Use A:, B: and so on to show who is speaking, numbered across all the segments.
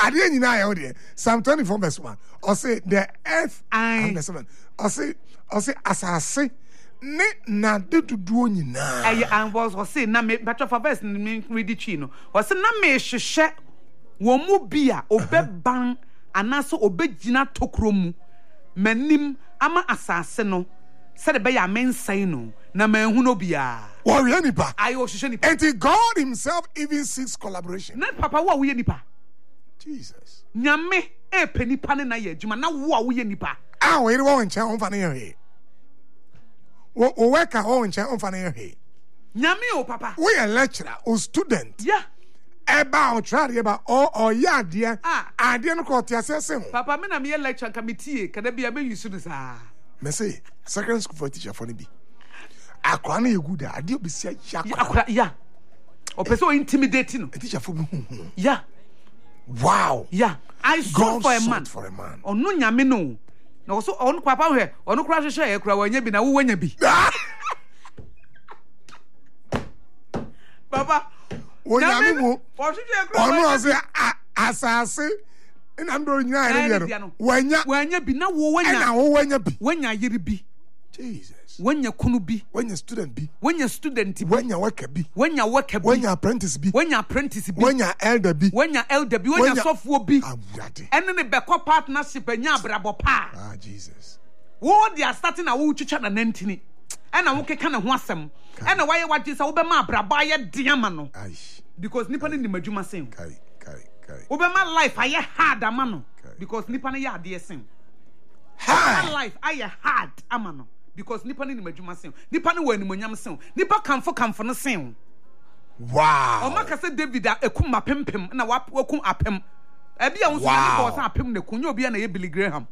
A: I didn't know Psalm 24 verse 1. Or say the earth and the 7. Or say as I say ne na de dudu nyina.
B: And was say na me better for verse read the chino. Was na me hwehwe wo mu bia obeban anaso obegyina tokromu manim ama asase no said be ya mensai no na manhu no bia.
A: Warrior nipa.
B: Ayo hwehwe nipa.
A: And God himself even seeks collaboration.
B: Na papa wo ye nipa.
A: Jesus.
B: Nyame e penipa ne na ye adwuma na wo ye nipa.
A: Ah, we won nche on fa na ye. O work at home nche on fa na ye.
B: Nyame o papa.
A: We a lecturer or student.
B: Yeah.
A: Eba o try eba o ya dia. Ade no ko ti asese ho.
B: Papa me na me lecture committee kada bia me use no sa.
A: Me say secondary school for teacher for ni bi. Akwa na ye good ade obisia ya.
B: Akwa ya. O person intimidating no.
A: Teacher for bi.
B: Yeah.
A: Wow.
B: Yeah. I saw for a man.
A: For a man.
B: Onu nyame no. Na so onu papa hwe, onu kura hwehwe ye kura wanya bi na wo wanya bi. Papa,
A: wonyame mu. Onu ase asase ina ndo nyina ere no. Wanya
B: bi na wo wanya.
A: Na wo wanya bi.
B: Wanya yiri bi.
A: Jesus.
B: Wanya kunu bi.
A: Wanya student bi.
B: Wanya student bi.
A: Wanya worker bi.
B: Wanya worker bi.
A: Wanya apprentice bi.
B: Wanya apprentice bi.
A: Wanya elder bi.
B: Wanya elder bi. Wanya software bi.
A: Awurade.
B: Ene ne beko partnership enya abrabo pa.
A: Ah, Jesus.
B: Wo they are starting na wo twitwa na nantini. Ena wo keka na ho asem. Ena waye wagye sa wo be ma abrabo aye diama no. Because nipa ne nimadwuma sen.
A: Kai.
B: Wo be ma life aye hard ama no. Because nipa ne ya ade sen.
A: Hard
B: life aye hard ama no. Because nipa ne nimadwuma sen. Nipa ne wa nimonyam sen. Nipa kamfo no sen.
A: Wow.
B: O maka se David ekum mapempem na wakum apem. Ebi a wonso ne boss apem ne kunyo obi na ye Billy Graham.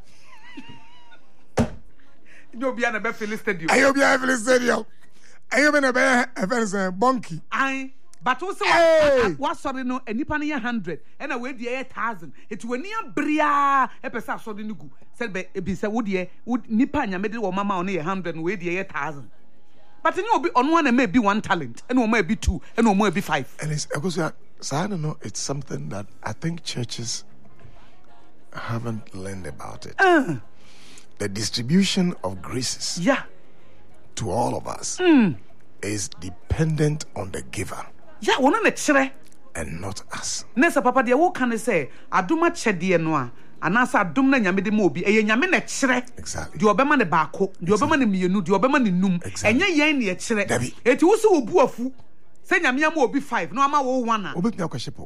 B: No be na be Philly Stadium.
A: Ayo be Philly Stadium. Ayo be na be a bonky.
B: Ai but also what sorry no enipa na 100 and we dey 1000. It we near bria e pesa so de nugu. Said be ebi say wo de nipa nyame de wo mama on 100 we dey 1000. But you be on one and maybe one talent and one maybe two and one maybe five.
A: And it's because I don't know, it's something that I think churches haven't learned about it. The distribution of graces to all of us is dependent on the giver.
B: Yeah, one on the
A: and not us.
B: Nessa papa, dear, what can I say? Aduma chedi noa. Anasa adum na nyame de mobi. Eye nyame na chere.
A: Exactly.
B: Di obema ne bako. Di obema ne mienu. Di obema ne num. Enye yen ne chere. Eti wo so obu afu. Se nyame am obi 5. No ama wo 1.
A: Obi pia kwashepo.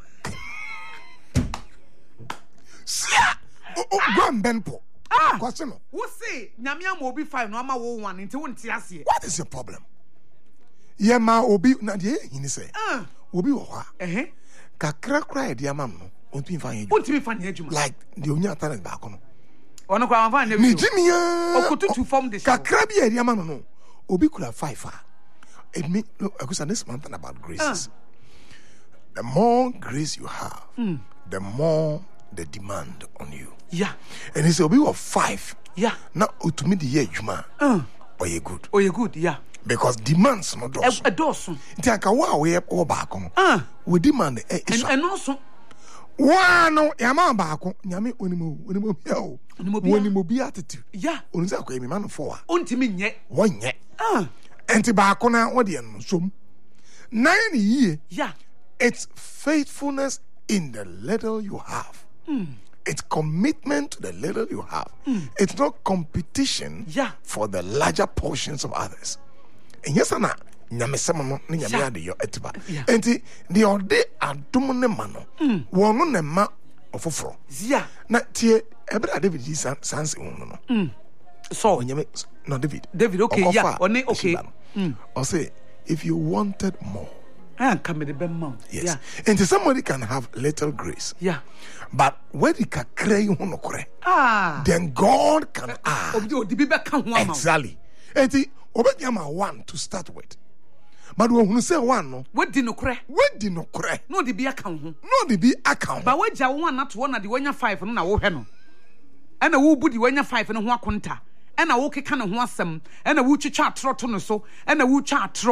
A: Sia. Go mbenpo. Question.
B: Wo say nyame am obi 5 no ama wo 1 nti wo nti ase.
A: What is your problem? Ye ma obi na de hini say. Obi wo ha. Kakra kra de amam no. Ontimi fa yen. Like the onya talent back on.
B: Ono kwa fa yen.
A: Ni jimia.
B: Okututu form the show.
A: Kakra bi eri amam no. Obi kula 5 It mean because this month about graces. The more grace you have, the more the demand on you.
B: Yeah.
A: And he said, "Obi was 5.
B: Yeah.
A: Now to me the year juma. Or you good.
B: Oh, you good. Yeah.
A: Because demands no does.
B: A dozen.
A: Tiaka wa we all back on. We demand
B: and also.
A: Wano yama baako nyame onimu yo onimu bi attitude
B: yeah
A: onza akwa mi man for
B: ontimi nye
A: wonye enti baako na wode no som nine ye
B: yeah
A: it's faithfulness in the little you have it's commitment to the little you have it's not competition for the larger portions of others and yes ana nyamesema no ne nyame ade yo etiba enti de ode adom ne ma no wono ne ma ofoforo na tie ebra David sanse wono no
B: so
A: nyame no David
B: okay one okay
A: or say if you wanted more
B: come the bem
A: yes and somebody can have little grace but when you can cry hono kore then God can add exactly enti obediama 1 to start with. But when you say 1 no,
B: what did no cray? No, the be account.
A: No, the be account.
B: But when you 1 not 1 at the 1 5 and now heno. And a woo body when you 5 and 1 conta. And a walkie can of 1 some. And a woo chat trot on so. And a woo chat tro.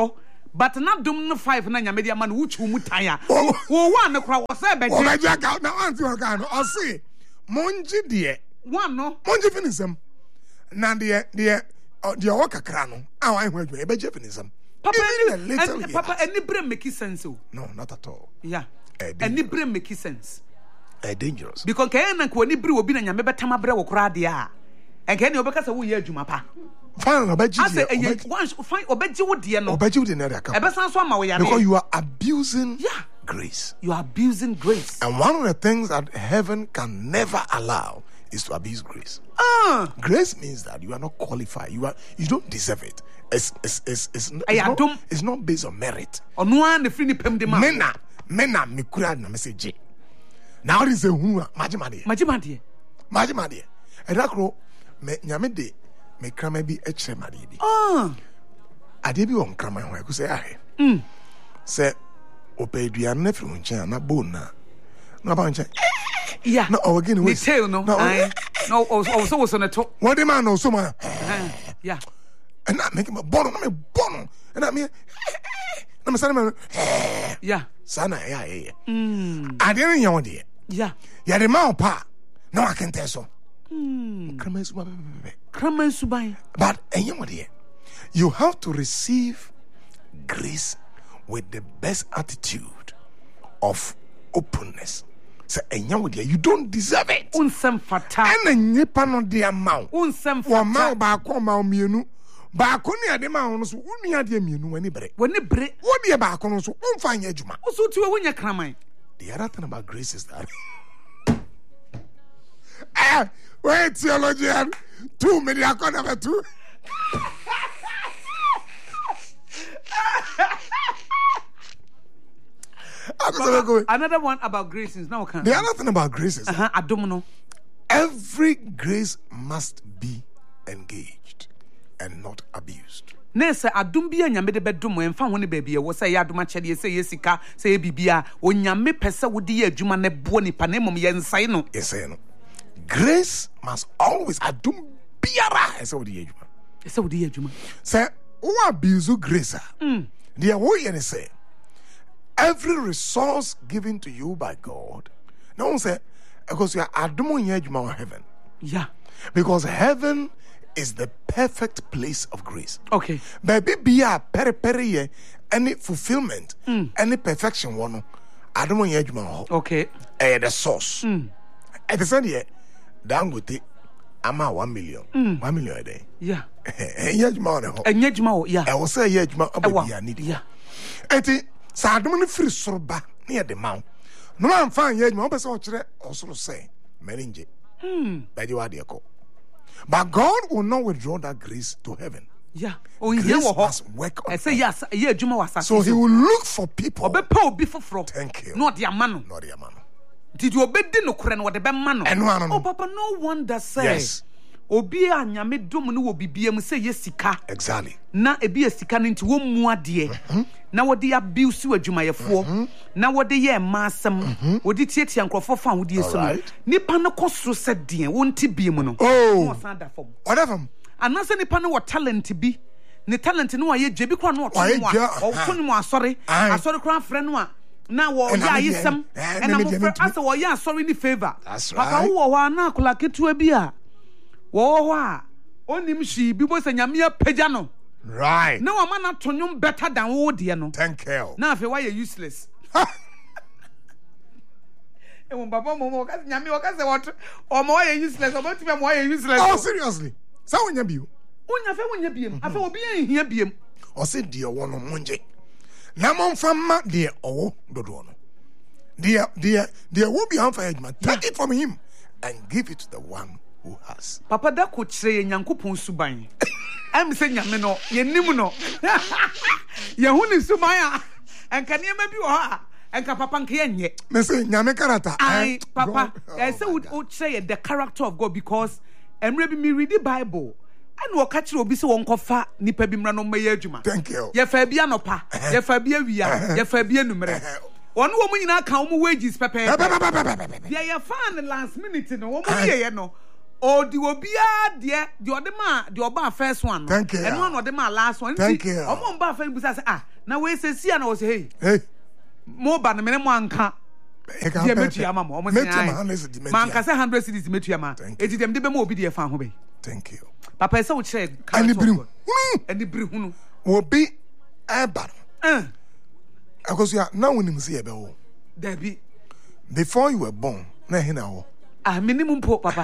B: but not dum no 5 na nyame dia ma no wuchu mu tan a wo one no kra wo say be
A: o be ja ka na anti o ka no o say monji de
B: one no
A: monji finisem na de o kakra no a wan hu adwuma e be je finisem
B: Papa any brain make sense
A: no not at all
B: yeah any brain make sense
A: dangerous
B: because can na ko ni brain obi na nyame betama bre wo kra de a en can you obeka say wo ye adwuma pa
A: fine obeji
B: once fine obeji wo de no
A: obeji wo de na de aka
B: ebesan so ama wo yare
A: because you are abusing grace.
B: You are abusing grace.
A: And one of the things that heaven can never allow is to abuse grace. Grace means that you are not qualified. You don't deserve it. It's not based on merit. Mena mikura na message. Now this is who majimadi. Edakro me nyame de me krama bi eche madi bi. Ade bi won krama ho ku say ahe. Say opeduan na firi nchen na bone na ba nchen
B: na
A: o again we
B: tail no no so was on a top
A: what the man no so man
B: yeah
A: and I make him bono and I mean na me sana
B: yeah
A: sana yeah ade no yan de
B: yeah
A: ya de man pa na wa kente so krama suban but enye de you have to receive grace with the best attitude of openness. Say, you don't deserve it.
B: Unsem fata.
A: And a nipa de amount.
B: Unsem fata.
A: Wa ba ko ma mienu. Ba ko ni ade ma no so uni ade mienu wani bre.
B: Wani bre.
A: Wodi ba ko no so umfa nya adwuma.
B: Oso ti we wonya kraman.
A: The other thing about grace is that wait theologian 2 million number 2.
B: Another one about grace is now can.
A: The other thing about grace is
B: every
A: grace must be engaged and not abused.
B: Nessa adum bia nyame de bedum emfa ho ne baby e wo say aduma chede say yesika say bibia onyame pese wo de adwuma ne bo nipa na mom ye nsai no.
A: Yes no. Grace must always adum biara say wo de adwuma.
B: Say wo de adwuma.
A: Say wo abuse grace the wo ye ne say every resource given to you by God. No one say because you are adum in adwuma heaven.
B: Yeah.
A: Because heaven is the perfect place of grace.
B: Okay.
A: Baby be a peri any fulfillment, any perfection one. I don't want you.
B: Okay.
A: The source. At the same time, Dangote, I'm 1 million. 1 million a day.
B: Yeah.
A: Yejma.
B: Yeah.
A: I will say Yejma I need.
B: Yeah.
A: Eti Sadumani free sorba near the mount. No I'm fine Yejma person also say meninje. By the way but God will not withdraw that grace to heaven.
B: Yeah.
A: Grace must work on.
B: I say yes. Yeah,
A: so he will look for people.
B: Thank you. Not your man.
A: Not your man.
B: Did you obey no kren what the man? Oh, Papa, no wonder say.
A: Yes.
B: Obi a nyame dom no wo bibiem say yesika.
A: Exactly.
B: Na ebi esika no nti wo mu ade. Na wo de abuse adwumayefo. Na wo de ye masem. Wo de tietia nkrofo fa wo de esum. Nipa no kosoro se de wo nti biem no.
A: Oh.
B: Whatever. Anase nipa no wo talent bi. Ne talent no aye jebi kwa no oto no a. O to no asori. Asori kwa frɛ no a. Na wo ya yesem. And am frɛ asa wo ya asori ni favor. Papa wo wa na akola ketua bi a. Wo onim shi bibo se nyame apagya no.
A: Right.
B: Na wo na to nwom better than wo de no.
A: Thank you.
B: Na afi why you useless. E won baba mo ka nyame wo ka se what o mo why useless o botime mo why useless.
A: Oh seriously. Sa wonya bio.
B: Wonya fe wonya biem. Afi obi anhia biem.
A: O se de wo no monje. Na mo mfama de owo dodo no. De wo bi amfa adwuma. Take it from him and give it to the one who has.
B: Papa da ko kire Nyankopon suban. Em se nyame no, ye nim no. Ye hu ni suban a. Enka ne ma bi wo ha. Enka papa nka ye nye.
A: Me say nyame character.
B: Ai papa, I say would say the character of God because emre bi me read the Bible. And wo ka kire obi se won kofa nipa bi mra no maye adwuma.
A: Thank you.
B: Ye fa bia nopa, ye fa bia wia, ye fa bia numere. Ono wo mu nyina ka wo wages pepe.
A: Yeah,
B: Ye fa the last minute no wo mu ye no. O di obia de odema de oba first one.
A: Thank you.
B: And one odema last one.
A: Thank you.
B: Omo mba fa busa say na we say see na o say
A: hey.
B: Mo ba na me mo anka. Dia metua ma mo. Omo say man ka say 100 cedis metua ma. Eti dem de be mo obi de fa ho be.
A: Thank you.
B: Papa say wo chere.
A: Ani brim.
B: Ani brim hunu.
A: Obi eba. Because you are now when you see ebe wo.
B: Debi.
A: Before you were born, na hina wo.
B: Minimum po papa.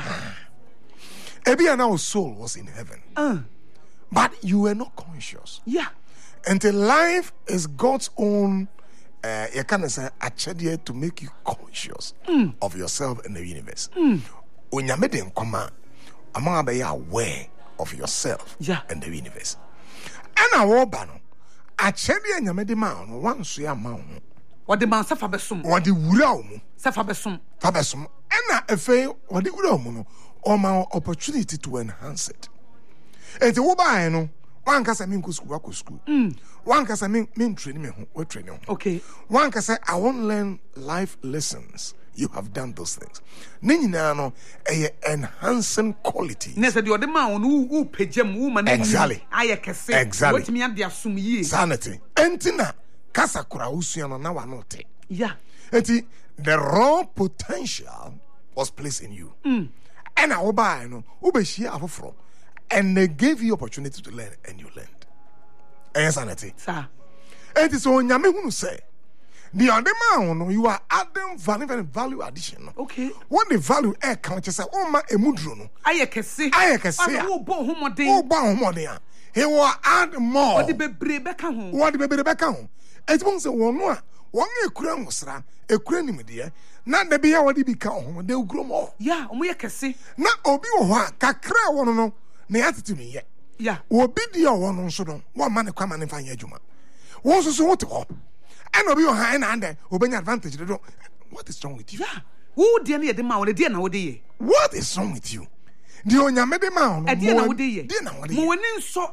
A: Ebi and our soul was in heaven. But you were not conscious.
B: Yeah.
A: Until life is God's own you can say a chedie to make you conscious of yourself in the universe. When you made them come among be aware of yourself in the universe. And our bano a chedie and you made the man once you are man.
B: What the man suffer besum.
A: What the wuraum
B: suffer besum.
A: Fabesum. And a fail what the wuraum or my opportunity to enhance it. And the woba no one can say school. One can say mean training me training.
B: Okay.
A: One can say I won't learn life lessons. You have done those things. Ninino a enhancing quality.
B: Nessa the other man who pejem woman.
A: Exactly.
B: I can say
A: exactly.
B: What me and the assume ye
A: sanity. Entina kasakura usiano na wanote.
B: Yeah.
A: Eti the raw potential was placed in you. And I buy no ubeshia from. And they gave you opportunity to learn, and you learned. And sanity.
B: Sir.
A: It is on Yamehunu say. The other man, you are adding value addition.
B: Okay.
A: What the value air count say, oh my emudruno.
B: I can see.
A: Oh, bon he will add more.
B: What the baby back home?
A: What the baby back home? It won't say one more. One a crown was a crown, dear. Not the be our become, they'll grow more.
B: Yeah, we can see.
A: Not obi wa kakra one no. Ne attitude me yet.
B: Yeah.
A: Obi dia one on so don. One man come and find adwuma. One so what to and obi on hand and obenya advantage. What is wrong with you?
B: Yeah. Who dear near the man dear now day?
A: What is wrong with you? The onya me the man.
B: A dear now day.
A: Dear now day.
B: Morning so.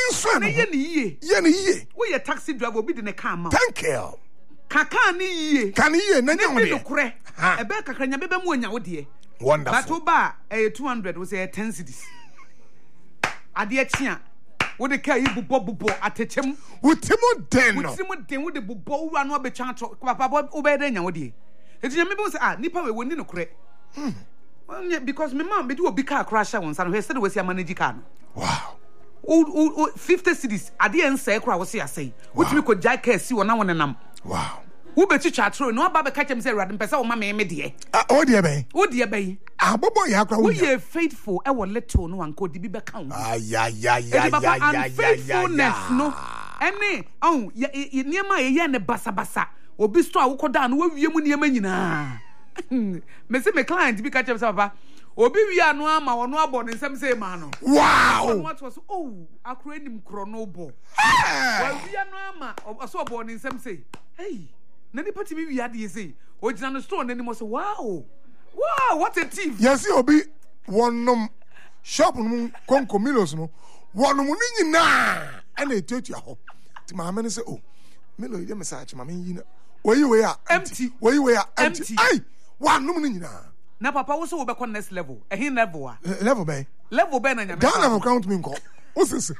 A: Ye.
B: We a taxi driver be in a car.
A: Thank you.
B: Kaka ni ye.
A: Can ye na
B: no kure. E be kakra nya be mu onya wo de.
A: Wonderful.
B: But oba 200 we say 10 cedis. Ade tia wo de kai bubo atechem
A: wutimo den no
B: wutimo den wo de bubo wura no obetwa to papa wo be den nya wo de etinya me be say nipa we woni no kure because me mom be do obi car crash won san we said we say manage car no
A: wow
B: 50 cedis ade en say kra wo say asay wutimi ko jai car si wona wonenam
A: wow
B: wo be chicha tro no aba be ka chem say rade mpesa wo ma me de
A: o de ben abobo ya kra wo
B: ye faithful e wo little no anko di bi be kan
A: ya
B: faithfulness no ene niema ye ne basa obi store wo koda no wie mu niema nyina me say me client bi ka chem say papa obi wia no ama wono abo ne nsem say ma no
A: wow
B: what was akro enim kro no bo wa wia no ama so obo ne nsem say hey na ni pati mi wia de say o gina no store na ni mo say wow what a thief.
A: Yes, obi wonom shop no konko milos no wonom ni nyina ana etuatua ho ti ma amene say melo ide message ma men yi na we are empty we are empty ai wonom ni nyina
B: na papa wo so wo be kon next level hin level a
A: level be
B: na nyame
A: down level count me nko wo sese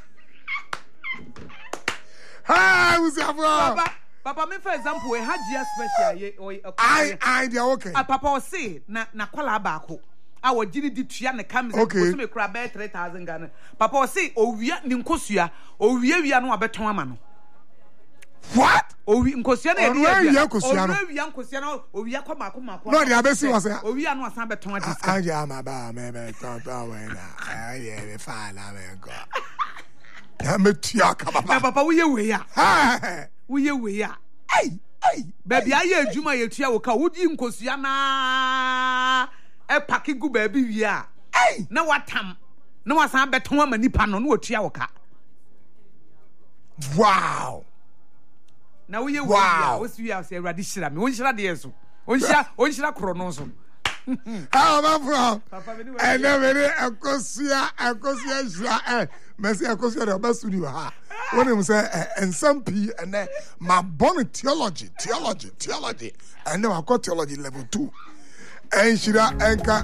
A: ha wo say
B: Papa, me for example, we had just special.
A: I they okay.
B: Papa was say na kwala baako. Our gini di tua ne kam se me kura be 3,000 Ghana. Papa was say owia ni nkosua, owia no abeton ama no.
A: What?
B: Owi nkosua na e
A: owia nkosua no.
B: Owia nkosua no, owia kwa mako.
A: No, they abesi was say.
B: Owia no asan beton adiska.
A: Anja ma ba me be ton we na. Aye be fa na me go. Ya me tua ka papa.
B: Papa wo ye we ya.
A: Ha.
B: Uye we ya baby aye adwuma ye tua wo ka wodi nkosua na e pake gu baby wi a na watam na wasan beton ama nipa no na wotua wo ka
A: wow
B: na uye we ya wo si ya se awrade hira me wonhira de yeso wonhira kro no so
A: how am from and then akosua hira Messi akosua de ba studio ha when him say and some p and then my born theology and then I got theology level 2 and shira enka